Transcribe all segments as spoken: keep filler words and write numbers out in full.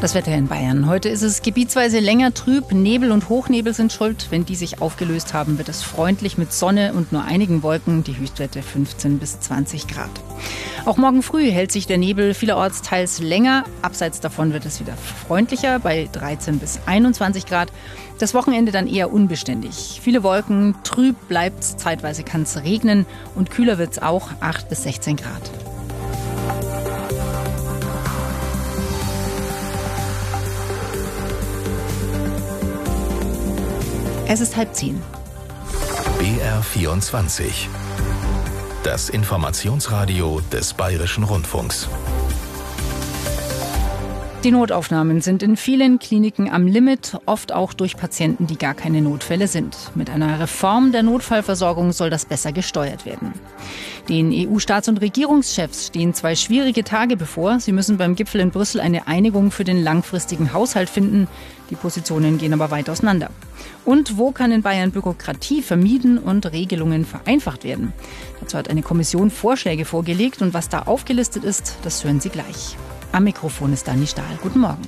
Das Wetter in Bayern. Heute ist es gebietsweise länger trüb. Nebel und Hochnebel sind schuld. Wenn die sich aufgelöst haben, wird es freundlich mit Sonne und nur einigen Wolken. Die Höchstwerte fünfzehn bis zwanzig Grad. Auch morgen früh hält sich der Nebel vielerorts teils länger. Abseits davon wird es wieder freundlicher bei dreizehn bis einundzwanzig Grad. Das Wochenende dann eher unbeständig. Viele Wolken, trüb bleibt's, zeitweise kann es regnen und kühler wird's auch, acht bis sechzehn Grad. Es ist halb zehn. B R vierundzwanzig. Das Informationsradio des Bayerischen Rundfunks. Die Notaufnahmen sind in vielen Kliniken am Limit, oft auch durch Patienten, die gar keine Notfälle sind. Mit einer Reform der Notfallversorgung soll das besser gesteuert werden. Den E U-Staats- und Regierungschefs stehen zwei schwierige Tage bevor. Sie müssen beim Gipfel in Brüssel eine Einigung für den langfristigen Haushalt finden. Die Positionen gehen aber weit auseinander. Und wo kann in Bayern Bürokratie vermieden und Regelungen vereinfacht werden? Dazu hat eine Kommission Vorschläge vorgelegt und was da aufgelistet ist, das hören Sie gleich. Am Mikrofon ist Dani Stahl. Guten Morgen.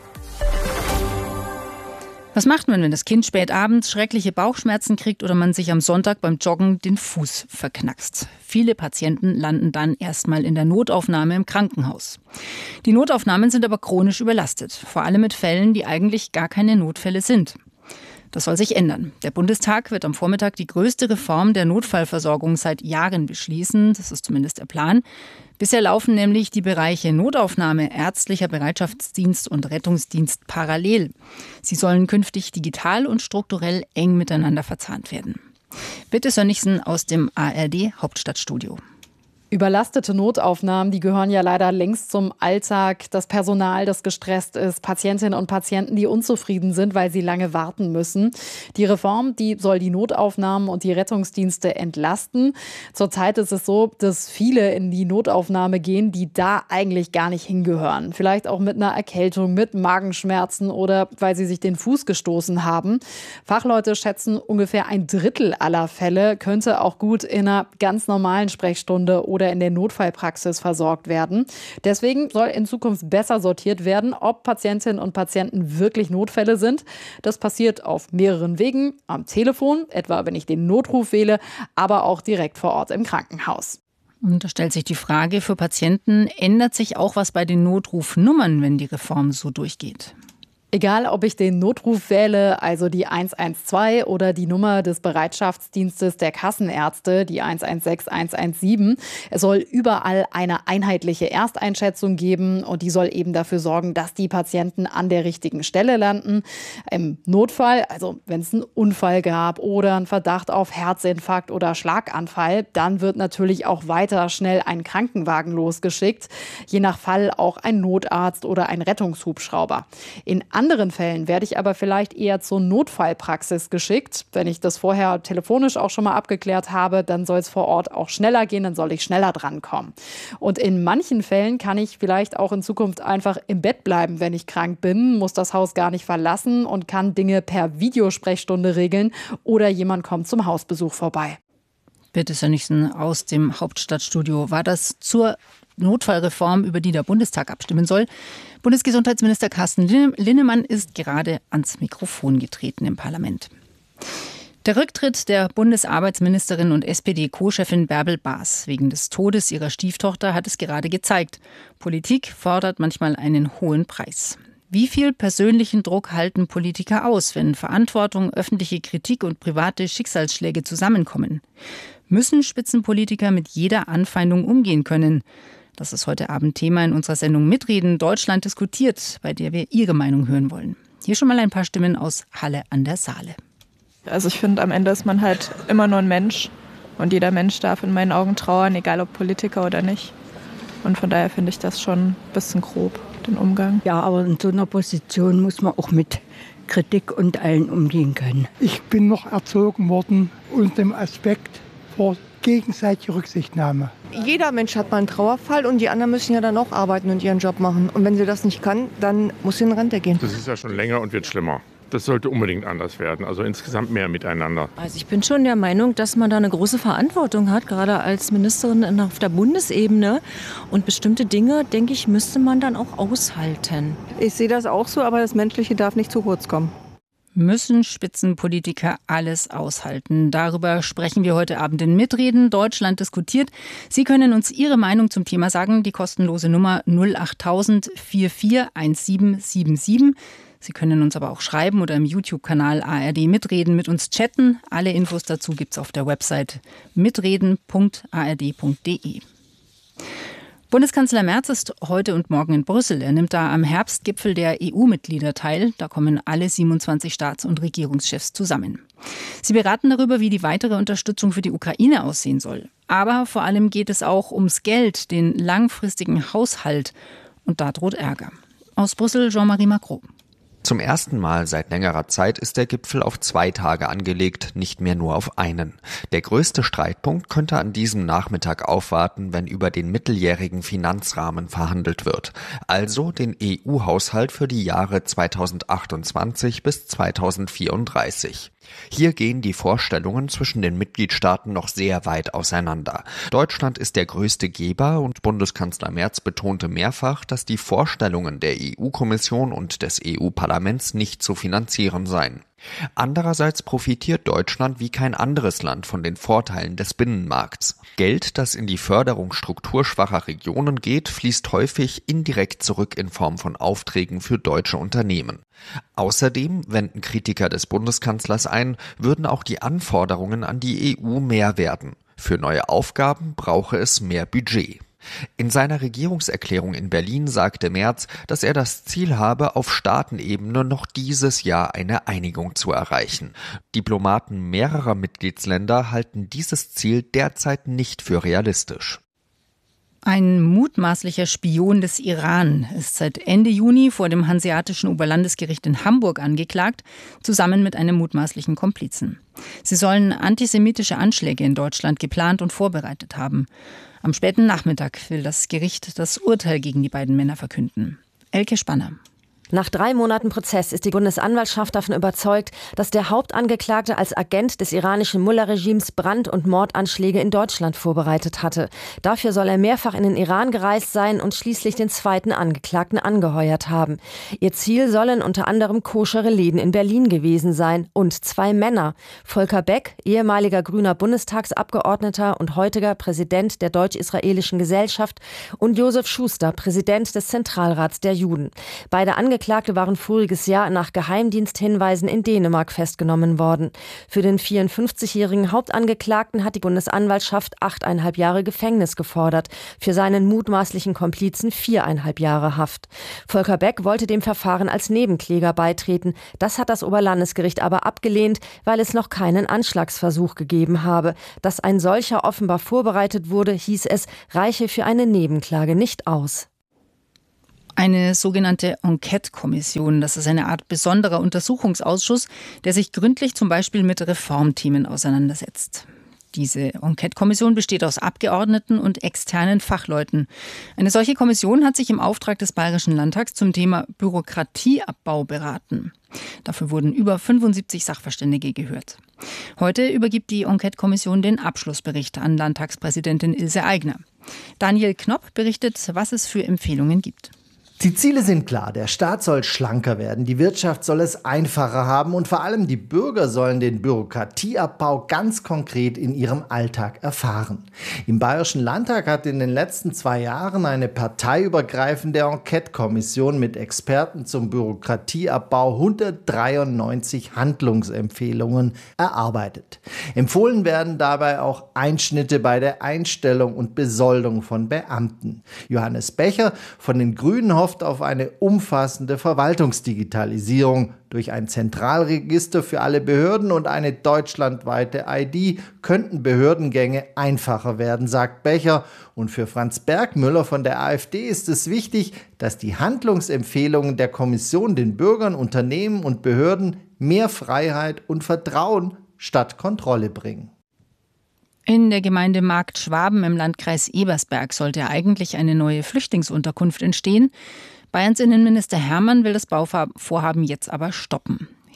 Was macht man, wenn das Kind spät abends schreckliche Bauchschmerzen kriegt oder man sich am Sonntag beim Joggen den Fuß verknackst? Viele Patienten landen dann erstmal in der Notaufnahme im Krankenhaus. Die Notaufnahmen sind aber chronisch überlastet, vor allem mit Fällen, die eigentlich gar keine Notfälle sind. Das soll sich ändern. Der Bundestag wird am Vormittag die größte Reform der Notfallversorgung seit Jahren beschließen. Das ist zumindest der Plan. Bisher laufen nämlich die Bereiche Notaufnahme, ärztlicher Bereitschaftsdienst und Rettungsdienst parallel. Sie sollen künftig digital und strukturell eng miteinander verzahnt werden. Birte Sönnigsen aus dem A R D Hauptstadtstudio. Überlastete Notaufnahmen, die gehören ja leider längst zum Alltag. Das Personal, das gestresst ist, Patientinnen und Patienten, die unzufrieden sind, weil sie lange warten müssen. Die Reform, die soll die Notaufnahmen und die Rettungsdienste entlasten. Zurzeit ist es so, dass viele in die Notaufnahme gehen, die da eigentlich gar nicht hingehören. Vielleicht auch mit einer Erkältung, mit Magenschmerzen oder weil sie sich den Fuß gestoßen haben. Fachleute schätzen, ungefähr ein Drittel aller Fälle könnte auch gut in einer ganz normalen Sprechstunde oder oder in der Notfallpraxis versorgt werden. Deswegen soll in Zukunft besser sortiert werden, ob Patientinnen und Patienten wirklich Notfälle sind. Das passiert auf mehreren Wegen, am Telefon, etwa wenn ich den Notruf wähle, aber auch direkt vor Ort im Krankenhaus. Und da stellt sich die Frage, für Patienten ändert sich auch was bei den Notrufnummern, wenn die Reform so durchgeht? Egal, ob ich den Notruf wähle, also die eins eins zwei oder die Nummer des Bereitschaftsdienstes der Kassenärzte, die eins eins sechs, eins eins sieben. Es soll überall eine einheitliche Ersteinschätzung geben und die soll eben dafür sorgen, dass die Patienten an der richtigen Stelle landen. Im Notfall, also wenn es einen Unfall gab oder einen Verdacht auf Herzinfarkt oder Schlaganfall, dann wird natürlich auch weiter schnell ein Krankenwagen losgeschickt. Je nach Fall auch ein Notarzt oder ein Rettungshubschrauber. In anderen Fällen werde ich aber vielleicht eher zur Notfallpraxis geschickt. Wenn ich das vorher telefonisch auch schon mal abgeklärt habe, dann soll es vor Ort auch schneller gehen, dann soll ich schneller drankommen. Und in manchen Fällen kann ich vielleicht auch in Zukunft einfach im Bett bleiben, wenn ich krank bin, muss das Haus gar nicht verlassen und kann Dinge per Videosprechstunde regeln oder jemand kommt zum Hausbesuch vorbei. Birte Sönnigsen aus dem Hauptstadtstudio. War das zur Notfallreform, über die der Bundestag abstimmen soll? Bundesgesundheitsminister Carsten Linnemann ist gerade ans Mikrofon getreten im Parlament. Der Rücktritt der Bundesarbeitsministerin und S P D-Co-Chefin Bärbel Baas wegen des Todes ihrer Stieftochter hat es gerade gezeigt. Politik fordert manchmal einen hohen Preis. Wie viel persönlichen Druck halten Politiker aus, wenn Verantwortung, öffentliche Kritik und private Schicksalsschläge zusammenkommen? Müssen Spitzenpolitiker mit jeder Anfeindung umgehen können? Das ist heute Abend Thema in unserer Sendung Mitreden Deutschland diskutiert, bei der wir Ihre Meinung hören wollen. Hier schon mal ein paar Stimmen aus Halle an der Saale. Also ich finde, am Ende ist man halt immer nur ein Mensch und jeder Mensch darf in meinen Augen trauern, egal ob Politiker oder nicht. Und von daher finde ich das schon ein bisschen grob, den Umgang. Ja, aber in so einer Position muss man auch mit Kritik und allen umgehen können. Ich bin noch erzogen worden unter dem Aspekt vor gegenseitige Rücksichtnahme. Jeder Mensch hat mal einen Trauerfall und die anderen müssen ja dann auch arbeiten und ihren Job machen. Und wenn sie das nicht kann, dann muss sie in Rente gehen. Das ist ja schon länger und wird schlimmer. Das sollte unbedingt anders werden, also insgesamt mehr miteinander. Also ich bin schon der Meinung, dass man da eine große Verantwortung hat, gerade als Ministerin auf der Bundesebene. Und bestimmte Dinge, denke ich, müsste man dann auch aushalten. Ich sehe das auch so, aber das Menschliche darf nicht zu kurz kommen. Müssen Spitzenpolitiker alles aushalten? Darüber sprechen wir heute Abend in Mitreden. Deutschland diskutiert. Sie können uns Ihre Meinung zum Thema sagen. Die kostenlose Nummer null acht tausend vierundvierzig siebzehnhundertsiebenundsiebzig. Sie können uns aber auch schreiben oder im YouTube-Kanal A R D Mitreden mit uns chatten. Alle Infos dazu gibt es auf der Website mitreden punkt a r d punkt d e. Bundeskanzler Merz ist heute und morgen in Brüssel. Er nimmt da am Herbstgipfel der E U-Mitglieder teil. Da kommen alle siebenundzwanzig Staats- und Regierungschefs zusammen. Sie beraten darüber, wie die weitere Unterstützung für die Ukraine aussehen soll. Aber vor allem geht es auch ums Geld, den langfristigen Haushalt. Und da droht Ärger. Aus Brüssel Jean-Marie Macron. Zum ersten Mal seit längerer Zeit ist der Gipfel auf zwei Tage angelegt, nicht mehr nur auf einen. Der größte Streitpunkt könnte an diesem Nachmittag aufwarten, wenn über den mitteljährigen Finanzrahmen verhandelt wird. Also den E U-Haushalt für die Jahre zweitausendachtundzwanzig bis zweitausendvierunddreißig. Hier gehen die Vorstellungen zwischen den Mitgliedstaaten noch sehr weit auseinander. Deutschland ist der größte Geber und Bundeskanzler Merz betonte mehrfach, dass die Vorstellungen der E U-Kommission und des E U-Parlaments nicht zu finanzieren seien. Andererseits profitiert Deutschland wie kein anderes Land von den Vorteilen des Binnenmarkts. Geld, das in die Förderung strukturschwacher Regionen geht, fließt häufig indirekt zurück in Form von Aufträgen für deutsche Unternehmen. Außerdem, wenden Kritiker des Bundeskanzlers ein, würden auch die Anforderungen an die E U mehr werden. Für neue Aufgaben brauche es mehr Budget. In seiner Regierungserklärung in Berlin sagte Merz, dass er das Ziel habe, auf Staatenebene noch dieses Jahr eine Einigung zu erreichen. Diplomaten mehrerer Mitgliedsländer halten dieses Ziel derzeit nicht für realistisch. Ein mutmaßlicher Spion des Iran ist seit Ende Juni vor dem Hanseatischen Oberlandesgericht in Hamburg angeklagt, zusammen mit einem mutmaßlichen Komplizen. Sie sollen antisemitische Anschläge in Deutschland geplant und vorbereitet haben. Am späten Nachmittag will das Gericht das Urteil gegen die beiden Männer verkünden. Elke Spanner. Nach drei Monaten Prozess ist die Bundesanwaltschaft davon überzeugt, dass der Hauptangeklagte als Agent des iranischen Mullah-Regimes Brand- und Mordanschläge in Deutschland vorbereitet hatte. Dafür soll er mehrfach in den Iran gereist sein und schließlich den zweiten Angeklagten angeheuert haben. Ihr Ziel sollen unter anderem koschere Läden in Berlin gewesen sein und zwei Männer. Volker Beck, ehemaliger grüner Bundestagsabgeordneter und heutiger Präsident der Deutsch-Israelischen Gesellschaft, und Josef Schuster, Präsident des Zentralrats der Juden. Beide Angeklagte Angeklagte waren voriges Jahr nach Geheimdiensthinweisen in Dänemark festgenommen worden. Für den vierundfünfzigjährigen Hauptangeklagten hat die Bundesanwaltschaft achteinhalb Jahre Gefängnis gefordert, für seinen mutmaßlichen Komplizen viereinhalb Jahre Haft. Volker Beck wollte dem Verfahren als Nebenkläger beitreten. Das hat das Oberlandesgericht aber abgelehnt, weil es noch keinen Anschlagsversuch gegeben habe. Dass ein solcher offenbar vorbereitet wurde, hieß es, reiche für eine Nebenklage nicht aus. Eine sogenannte Enquete-Kommission, das ist eine Art besonderer Untersuchungsausschuss, der sich gründlich zum Beispiel mit Reformthemen auseinandersetzt. Diese Enquete-Kommission besteht aus Abgeordneten und externen Fachleuten. Eine solche Kommission hat sich im Auftrag des Bayerischen Landtags zum Thema Bürokratieabbau beraten. Dafür wurden über fünfundsiebzig Sachverständige gehört. Heute übergibt die Enquete-Kommission den Abschlussbericht an Landtagspräsidentin Ilse Aigner. Daniel Knopp berichtet, was es für Empfehlungen gibt. Die Ziele sind klar. Der Staat soll schlanker werden, die Wirtschaft soll es einfacher haben und vor allem die Bürger sollen den Bürokratieabbau ganz konkret in ihrem Alltag erfahren. Im Bayerischen Landtag hat in den letzten zwei Jahren eine parteiübergreifende Enquete-Kommission mit Experten zum Bürokratieabbau hundertdreiundneunzig Handlungsempfehlungen erarbeitet. Empfohlen werden dabei auch Einschnitte bei der Einstellung und Besoldung von Beamten. Johannes Becher von den Grünen hofft auf eine umfassende Verwaltungsdigitalisierung. Durch ein Zentralregister für alle Behörden und eine deutschlandweite I D könnten Behördengänge einfacher werden, sagt Becher. Und für Franz Bergmüller von der AfD ist es wichtig, dass die Handlungsempfehlungen der Kommission den Bürgern, Unternehmen und Behörden mehr Freiheit und Vertrauen statt Kontrolle bringen. In der Gemeinde Markt Schwaben im Landkreis Ebersberg sollte eigentlich eine neue Flüchtlingsunterkunft entstehen. Bayerns Innenminister Hermann will das Bauvorhaben jetzt aber stoppen.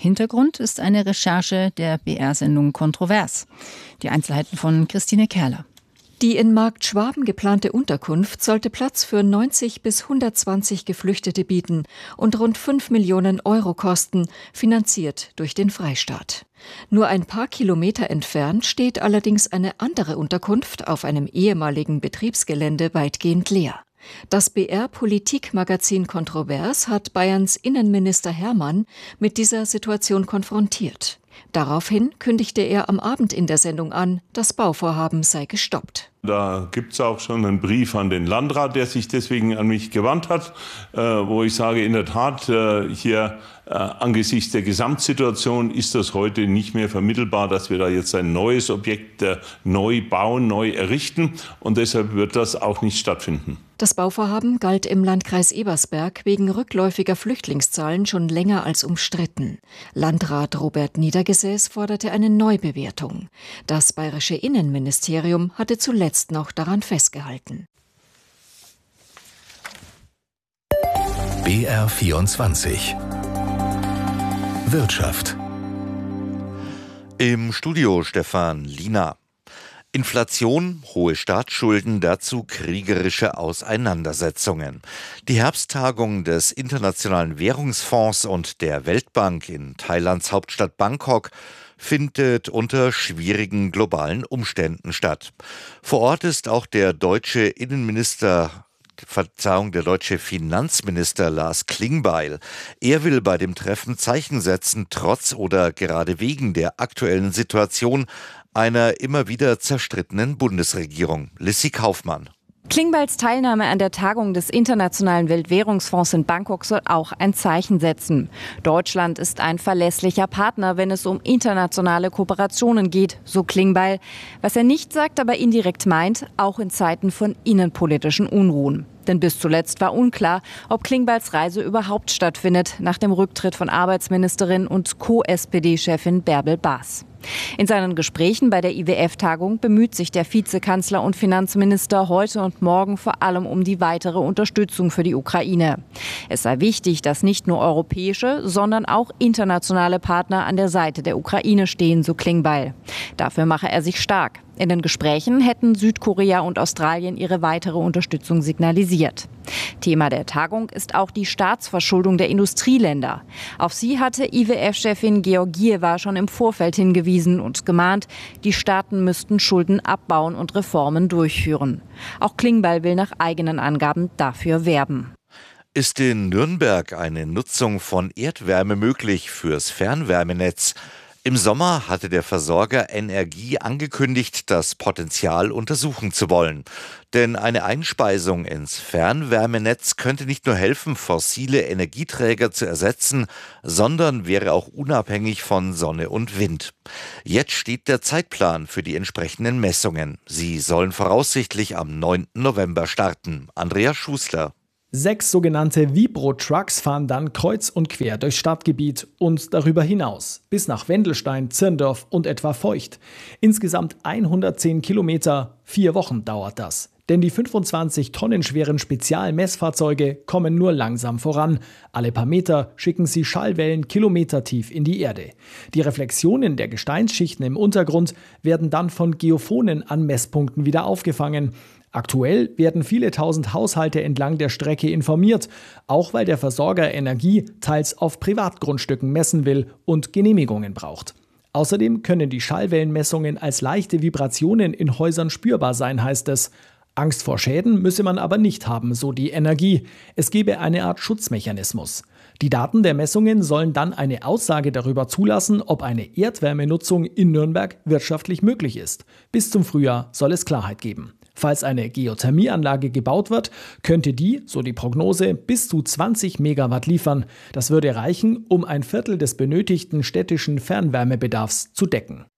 Hintergrund ist eine Recherche der B R-Sendung Kontrovers. Die Einzelheiten von Christine Kerler. Die in Markt Schwaben geplante Unterkunft sollte Platz für neunzig bis hundertzwanzig Geflüchtete bieten und rund fünf Millionen Euro kosten, finanziert durch den Freistaat. Nur ein paar Kilometer entfernt steht allerdings eine andere Unterkunft auf einem ehemaligen Betriebsgelände weitgehend leer. Das B R-Politikmagazin Kontrovers hat Bayerns Innenminister Hermann mit dieser Situation konfrontiert. Daraufhin kündigte er am Abend in der Sendung an, das Bauvorhaben sei gestoppt. Da gibt es auch schon einen Brief an den Landrat, der sich deswegen an mich gewandt hat, äh, wo ich sage, in der Tat, äh, hier äh, angesichts der Gesamtsituation ist das heute nicht mehr vermittelbar, dass wir da jetzt ein neues Objekt äh, neu bauen, neu errichten, und deshalb wird das auch nicht stattfinden. Das Bauvorhaben galt im Landkreis Ebersberg wegen rückläufiger Flüchtlingszahlen schon länger als umstritten. Landrat Robert Niedergesäß forderte eine Neubewertung. Das bayerische Innenministerium hatte zuletzt noch daran festgehalten. B R vierundzwanzig Wirtschaft. Im Studio Stefan Liener. Inflation, hohe Staatsschulden, dazu kriegerische Auseinandersetzungen. Die Herbsttagung des Internationalen Währungsfonds und der Weltbank in Thailands Hauptstadt Bangkok findet unter schwierigen globalen Umständen statt. Vor Ort ist auch der deutsche Innenminister Verzeihung, der deutsche Finanzminister Lars Klingbeil. Er will bei dem Treffen Zeichen setzen, trotz oder gerade wegen der aktuellen Situation einer immer wieder zerstrittenen Bundesregierung. Lissy Kaufmann. Klingbeils Teilnahme an der Tagung des Internationalen Weltwährungsfonds in Bangkok soll auch ein Zeichen setzen. Deutschland ist ein verlässlicher Partner, wenn es um internationale Kooperationen geht, so Klingbeil. Was er nicht sagt, aber indirekt meint, auch in Zeiten von innenpolitischen Unruhen. Denn bis zuletzt war unklar, ob Klingbeils Reise überhaupt stattfindet, nach dem Rücktritt von Arbeitsministerin und Co-S P D-Chefin Bärbel Baas. In seinen Gesprächen bei der I W F-Tagung bemüht sich der Vizekanzler und Finanzminister heute und morgen vor allem um die weitere Unterstützung für die Ukraine. Es sei wichtig, dass nicht nur europäische, sondern auch internationale Partner an der Seite der Ukraine stehen, so Klingbeil. Dafür mache er sich stark. In den Gesprächen hätten Südkorea und Australien ihre weitere Unterstützung signalisiert. Thema der Tagung ist auch die Staatsverschuldung der Industrieländer. Auf sie hatte I W F-Chefin Georgieva schon im Vorfeld hingewiesen und gemahnt, die Staaten müssten Schulden abbauen und Reformen durchführen. Auch Klingbeil will nach eigenen Angaben dafür werben. Ist in Nürnberg eine Nutzung von Erdwärme möglich fürs Fernwärmenetz? Im Sommer hatte der Versorger N R G I angekündigt, das Potenzial untersuchen zu wollen. Denn eine Einspeisung ins Fernwärmenetz könnte nicht nur helfen, fossile Energieträger zu ersetzen, sondern wäre auch unabhängig von Sonne und Wind. Jetzt steht der Zeitplan für die entsprechenden Messungen. Sie sollen voraussichtlich am neunten November starten. Andreas Schußler. Sechs sogenannte Vibro-Trucks fahren dann kreuz und quer durchs Stadtgebiet und darüber hinaus, bis nach Wendelstein, Zirndorf und etwa Feucht. Insgesamt hundertzehn Kilometer, vier Wochen dauert das. Denn die fünfundzwanzig Tonnen schweren Spezialmessfahrzeuge kommen nur langsam voran. Alle paar Meter schicken sie Schallwellen kilometertief in die Erde. Die Reflexionen der Gesteinsschichten im Untergrund werden dann von Geophonen an Messpunkten wieder aufgefangen. Aktuell werden viele tausend Haushalte entlang der Strecke informiert, auch weil der Versorger Energie teils auf Privatgrundstücken messen will und Genehmigungen braucht. Außerdem können die Schallwellenmessungen als leichte Vibrationen in Häusern spürbar sein, heißt es. Angst vor Schäden müsse man aber nicht haben, so die Energie. Es gebe eine Art Schutzmechanismus. Die Daten der Messungen sollen dann eine Aussage darüber zulassen, ob eine Erdwärmenutzung in Nürnberg wirtschaftlich möglich ist. Bis zum Frühjahr soll es Klarheit geben. Falls eine Geothermieanlage gebaut wird, könnte die, so die Prognose, bis zu zwanzig Megawatt liefern. Das würde reichen, um ein Viertel des benötigten städtischen Fernwärmebedarfs zu decken.